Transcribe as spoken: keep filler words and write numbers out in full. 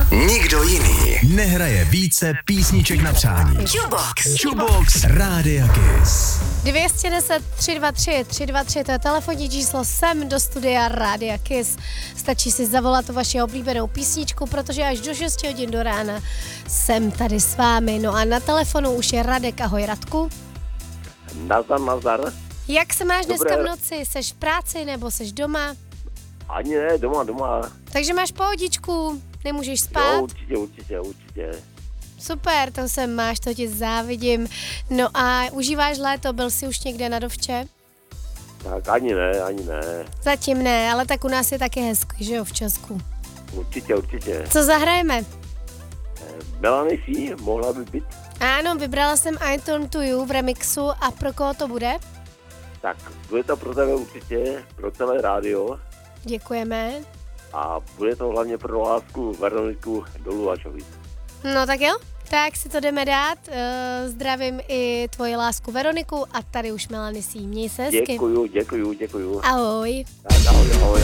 Nikdo jiný nehraje více písniček na přání. Jukebox. Jukebox Rádia Kiss. dvě stě deset tři dva tři tři dva tři, to je telefonní číslo sem do studia Rádia Kiss. Stačí si zavolat tu vaši oblíbenou písničku, protože až do šest hodin do rána jsem tady s vámi. No a na telefonu už je Radek. Ahoj, Radku. Nazdar, nazdar. Jak se máš Dobré. dneska v noci? Seš v práci nebo seš doma? Ani ne, doma, doma. Takže máš pohodičku, nemůžeš spát? Jo, určitě, určitě, určitě. Super, to sem máš, to ti závidím. No a užíváš léto, byl jsi už někde na dovče? Tak ani ne, ani ne. Zatím ne, ale tak u nás je taky hezky, že jo, v Česku. Určitě, určitě. Co zahrajeme? Melanie C, mohla by být? Ano, vybrala jsem I Turn to You v remixu a pro koho to bude? Tak, bude to pro tebe určitě, pro celé rádio Děkujeme. a bude to hlavně pro lásku Veroniku Doluvačovi. No tak jo, tak si to jdeme dát. Uh, zdravím i tvoji lásku Veroniku a tady už Melanie C. Měj se hezky. Děkuju, děkuju, děkuju. Ahoj. Tak, ahoj, ahoj, ahoj.